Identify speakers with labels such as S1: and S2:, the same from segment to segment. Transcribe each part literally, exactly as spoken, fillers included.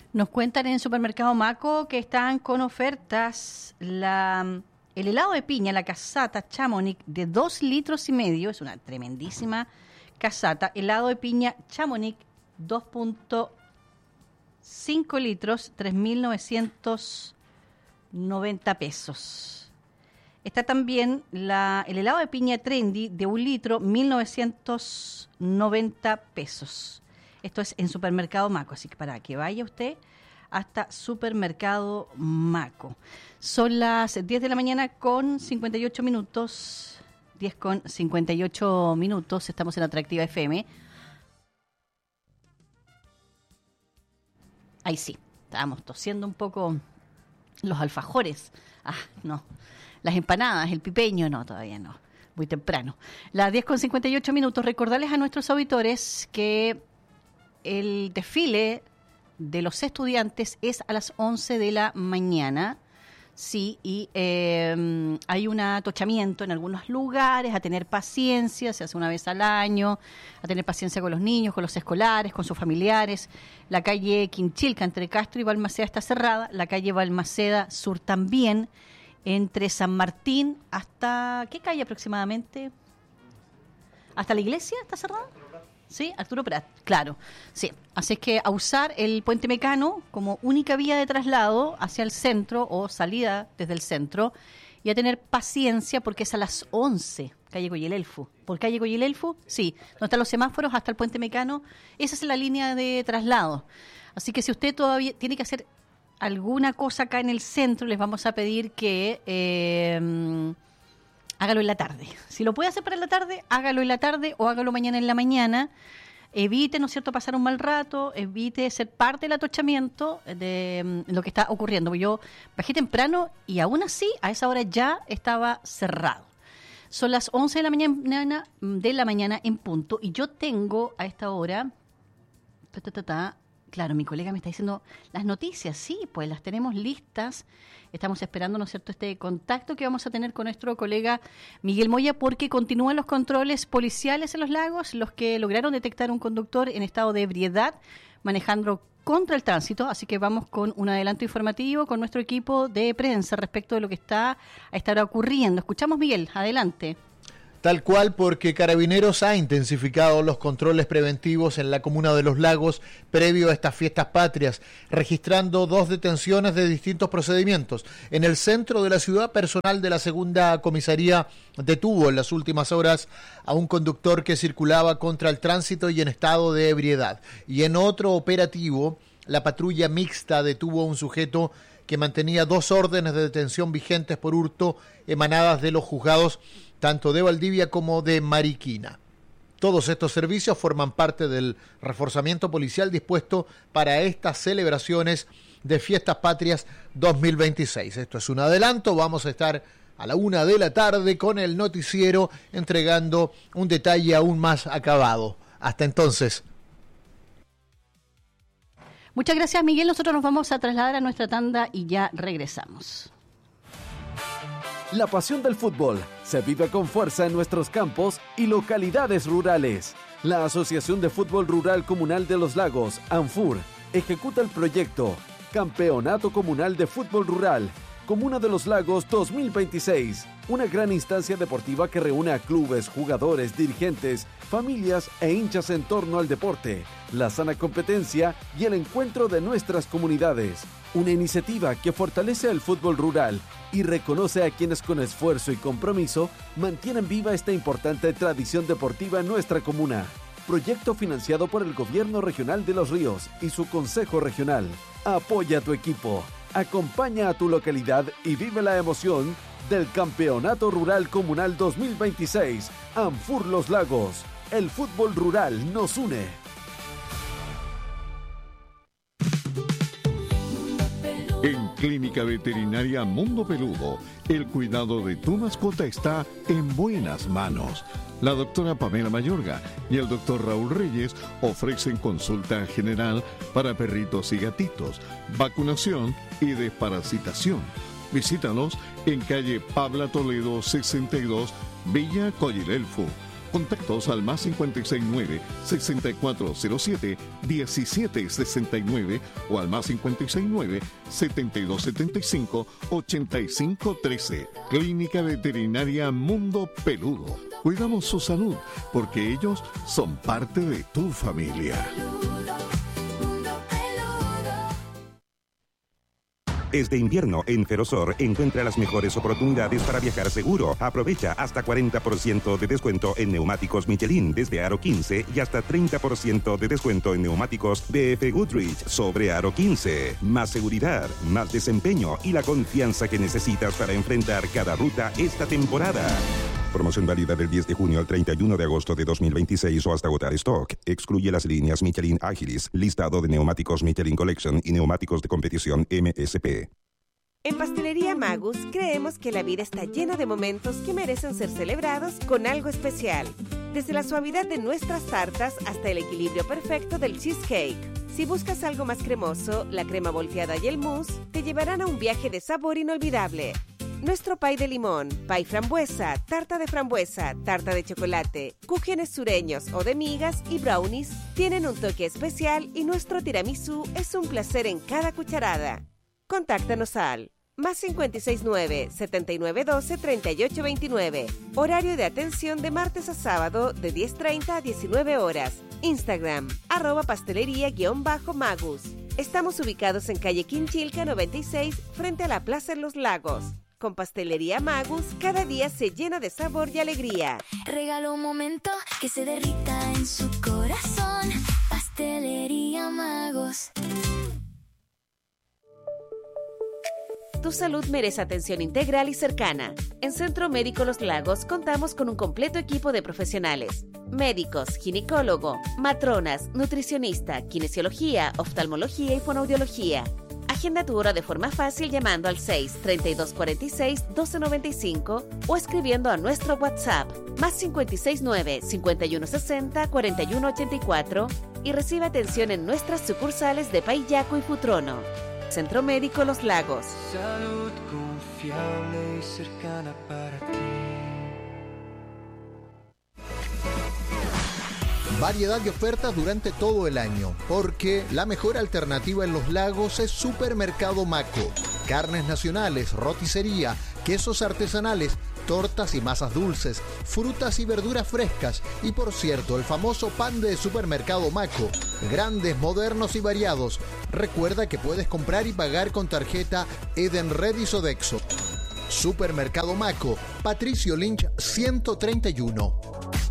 S1: Nos cuentan en Supermercado Maco que están con ofertas la, el helado de piña, la casata Chamonix de dos litros y medio, es una tremendísima casata, helado de piña Chamonix dos punto cinco litros, tres mil novecientos noventa pesos. Está también la, el helado de piña Trendy de un litro, mil novecientos noventa pesos. Esto es en Supermercado Maco, así que para que vaya usted hasta Supermercado Maco. Son las diez de la mañana con cincuenta y ocho minutos, diez con cincuenta y ocho minutos, estamos en Atractiva F M. Ahí sí, estábamos tosiendo un poco los alfajores. Ah, no, las empanadas, el pipeño, no, todavía no, muy temprano. Las diez con cincuenta y ocho minutos, recordarles a nuestros auditores que el desfile de los estudiantes es a las once de la mañana, sí, y eh, hay un atochamiento en algunos lugares, a tener paciencia, se hace una vez al año, a tener paciencia con los niños, con los escolares, con sus familiares. La calle Quinchilca entre Castro y Balmaceda está cerrada, la calle Balmaceda Sur también, entre San Martín hasta, ¿qué calle aproximadamente? ¿Hasta la iglesia está cerrada? Sí, Arturo Prat, claro, sí. Así es que a usar el Puente Mecano como única vía de traslado hacia el centro o salida desde el centro y a tener paciencia porque es a las once, calle Coyelelfu. ¿Por calle Coyelelfu? Sí, donde están los semáforos hasta el Puente Mecano, esa es la línea de traslado. Así que si usted todavía tiene que hacer alguna cosa acá en el centro, les vamos a pedir que Eh, hágalo en la tarde. Si lo puede hacer para la tarde, hágalo en la tarde o hágalo mañana en la mañana. Evite, ¿no es cierto?, pasar un mal rato, evite ser parte del atochamiento de lo que está ocurriendo. Yo bajé temprano y aún así, a esa hora ya estaba cerrado. Son las once de la mañana, de la mañana en punto y yo tengo a esta hora... Ta, ta, ta, ta, claro, mi colega me está diciendo las noticias, sí, pues las tenemos listas. Estamos esperando, ¿no es cierto?, este contacto que vamos a tener con nuestro colega Miguel Moya, porque continúan los controles policiales en los lagos, los que lograron detectar un conductor en estado de ebriedad manejando contra el tránsito. Así que vamos con un adelanto informativo con nuestro equipo de prensa respecto de lo que está a estar ocurriendo. Escuchamos, Miguel, adelante.
S2: Tal cual, porque Carabineros ha intensificado los controles preventivos en la comuna de Los Lagos previo a estas fiestas patrias, registrando dos detenciones de distintos procedimientos. En el centro de la ciudad, personal de la segunda comisaría detuvo en las últimas horas a un conductor que circulaba contra el tránsito y en estado de ebriedad. Y en otro operativo, la patrulla mixta detuvo a un sujeto que mantenía dos órdenes de detención vigentes por hurto emanadas de los juzgados tanto de Valdivia como de Mariquina. Todos estos servicios forman parte del reforzamiento policial dispuesto para estas celebraciones de Fiestas Patrias dos mil veintiséis. Esto es un adelanto, vamos a estar a la una de la tarde con el noticiero entregando un detalle aún más acabado. Hasta entonces.
S1: Muchas gracias, Miguel. Nosotros nos vamos a trasladar a nuestra tanda y ya regresamos.
S3: La pasión del fútbol se vive con fuerza en nuestros campos y localidades rurales. La Asociación de Fútbol Rural Comunal de Los Lagos, ANFUR, ejecuta el proyecto Campeonato Comunal de Fútbol Rural, Comuna de Los Lagos dos mil veintiséis, una gran instancia deportiva que reúne a clubes, jugadores, dirigentes, familias e hinchas en torno al deporte, la sana competencia y el encuentro de nuestras comunidades. Una iniciativa que fortalece el fútbol rural y reconoce a quienes con esfuerzo y compromiso mantienen viva esta importante tradición deportiva en nuestra comuna. Proyecto financiado por el Gobierno Regional de Los Ríos y su Consejo Regional. Apoya a tu equipo, acompaña a tu localidad y vive la emoción del Campeonato Rural Comunal dos mil veintiséis. ANFUR Los Lagos. El fútbol rural nos une.
S4: En Clínica Veterinaria Mundo Peludo, el cuidado de tu mascota está en buenas manos. La doctora Pamela Mayorga y el doctor Raúl Reyes ofrecen consulta general para perritos y gatitos, vacunación y desparasitación. Visítalos en calle Pabla Toledo sesenta y dos, Villa Coyilelfu. Contactos al más cincuenta y seis nueve, sesenta y cuatro cero siete, diecisiete sesenta y nueve o al más cincuenta y seis nueve, setenta y dos setenta y cinco, ochenta y cinco trece. Clínica Veterinaria Mundo Peludo. Cuidamos su salud porque ellos son parte de tu familia.
S5: Este invierno en Ferrosur encuentra las mejores oportunidades para viajar seguro. Aprovecha hasta cuarenta por ciento de descuento en neumáticos Michelin desde Aro quince y hasta treinta por ciento de descuento en neumáticos B F Goodrich sobre Aro quince. Más seguridad, más desempeño y la confianza que necesitas para enfrentar cada ruta esta temporada. Promoción válida del diez de junio al treinta y uno de agosto de dos mil veintiséis o hasta agotar stock. Excluye las líneas Michelin Agilis, listado de neumáticos Michelin Collection y neumáticos de competición M S P.
S6: En Pastelería Magus creemos que la vida está llena de momentos que merecen ser celebrados con algo especial. Desde la suavidad de nuestras tartas hasta el equilibrio perfecto del cheesecake. Si buscas algo más cremoso, la crema volteada y el mousse te llevarán a un viaje de sabor inolvidable. Nuestro pay de limón, pay frambuesa, tarta de frambuesa, tarta de chocolate, cúgenes sureños o de migas y brownies tienen un toque especial y nuestro tiramisú es un placer en cada cucharada. Contáctanos al más cincuenta y seis nueve, setenta y nueve doce, treinta y ocho veintinueve. Horario de atención de martes a sábado de diez treinta a diecinueve horas. Instagram, arroba pastelería-magus. Estamos ubicados en calle Quinchilca noventa y seis, frente a la Plaza en Los Lagos. Con Pastelería Magus, cada día se llena de sabor y alegría.
S7: Regala un momento que se derrita en su corazón. Pastelería Magus.
S6: Tu salud merece atención integral y cercana. En Centro Médico Los Lagos contamos con un completo equipo de profesionales. Médicos, ginecólogo, matronas, nutricionista, kinesiología, oftalmología y fonoaudiología. Agenda tu hora de forma fácil llamando al seis, treinta y dos cuarenta y seis, doce noventa y cinco o escribiendo a nuestro WhatsApp más cincuenta y seis nueve, cincuenta y uno sesenta, cuarenta y uno ochenta y cuatro y recibe atención en nuestras sucursales de Payaco y Futrono. Centro Médico Los Lagos.
S8: Salud confiable y cercana para ti.
S2: Variedad de ofertas durante todo el año, porque la mejor alternativa en Los Lagos es Supermercado Maco. Carnes nacionales, roticería, quesos artesanales, tortas y masas dulces, frutas y verduras frescas y, por cierto, el famoso pan de Supermercado Maco. Grandes, modernos y variados. Recuerda que puedes comprar y pagar con tarjeta Edenred y Sodexo. Supermercado Maco, Patricio Lynch ciento treinta y uno.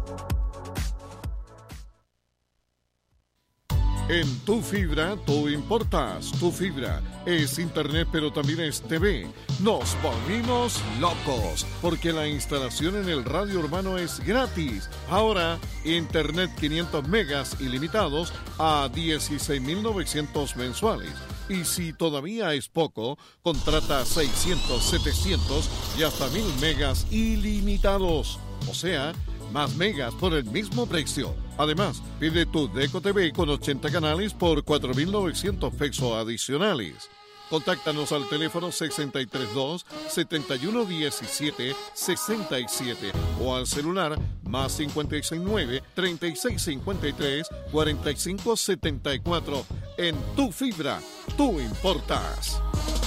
S4: En Tu Fibra, tú importas. Tu Fibra es internet, pero también es T V. Nos volvimos locos, porque la instalación en el radio urbano es gratis. Ahora, internet quinientos megas ilimitados a dieciséis mil novecientos mensuales. Y si todavía es poco, contrata seiscientos, setecientos y hasta mil megas ilimitados. O sea, más megas por el mismo precio. Además, pide tu Deco T V con ochenta canales por cuatro mil novecientos pesos adicionales. Contáctanos al teléfono sesenta y tres dos, setenta y uno diecisiete, sesenta y siete o al celular más cincuenta y seis nueve, treinta y seis cincuenta y tres, cuarenta y cinco setenta y cuatro. En Tu Fibra, tú importas.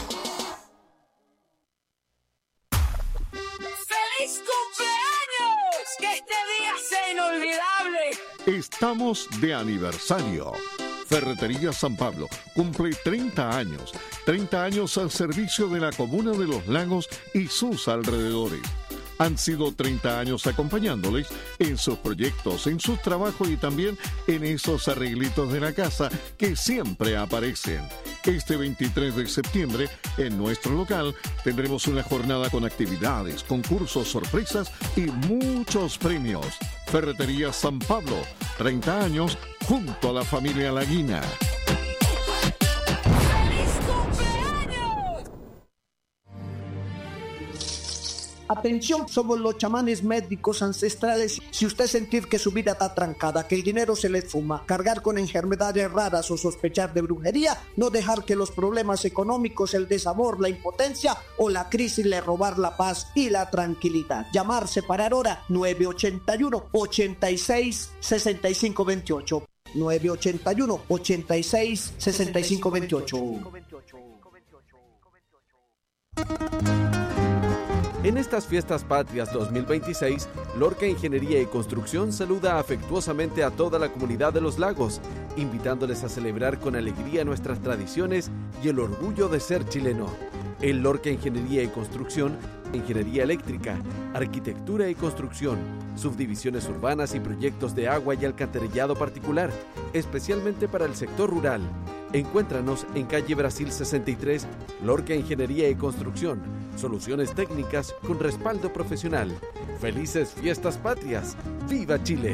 S9: ¡Feliz cumpleaños! ¡Que este día sea inolvidable!
S4: Estamos de aniversario. Ferretería San Pablo cumple treinta años. treinta años al servicio de la comuna de Los Lagos y sus alrededores. Han sido treinta años acompañándoles en sus proyectos, en sus trabajos y también en esos arreglitos de la casa que siempre aparecen. Este veintitrés de septiembre, en nuestro local, tendremos una jornada con actividades, concursos, sorpresas y muchos premios. Ferretería San Pablo, treinta años junto a la familia Laguina.
S10: Atención, somos los chamanes médicos ancestrales. Si usted sentir que su vida está trancada, que el dinero se le fuma, cargar con enfermedades raras o sospechar de brujería, no dejar que los problemas económicos, el desamor, la impotencia o la crisis le robar la paz y la tranquilidad. Llamar, separar hora nueve ochenta y uno, ochenta y seis, sesenta y cinco veintiocho. nueve ochenta y uno, ochenta y seis, sesenta y cinco veintiocho.
S3: En estas fiestas patrias dos mil veintiséis, Lorca Ingeniería y Construcción saluda afectuosamente a toda la comunidad de Los Lagos, invitándoles a celebrar con alegría nuestras tradiciones y el orgullo de ser chileno. En Lorca Ingeniería y Construcción, Ingeniería Eléctrica, Arquitectura y Construcción, subdivisiones urbanas y proyectos de agua y alcantarillado particular, especialmente para el sector rural. Encuéntranos en calle Brasil sesenta y tres, Lorca Ingeniería y Construcción. Soluciones técnicas con respaldo profesional. ¡Felices fiestas patrias! ¡Viva Chile!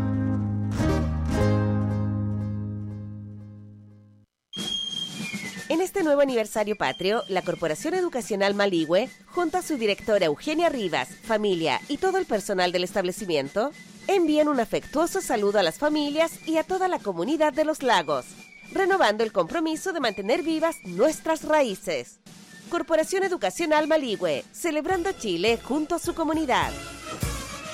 S6: En este nuevo aniversario patrio, la Corporación Educacional Maligüe, junto a su directora Eugenia Rivas, familia y todo el personal del establecimiento, envían un afectuoso saludo a las familias y a toda la comunidad de Los Lagos, renovando el compromiso de mantener vivas nuestras raíces. Corporación Educacional Maligüe, celebrando Chile junto a su comunidad.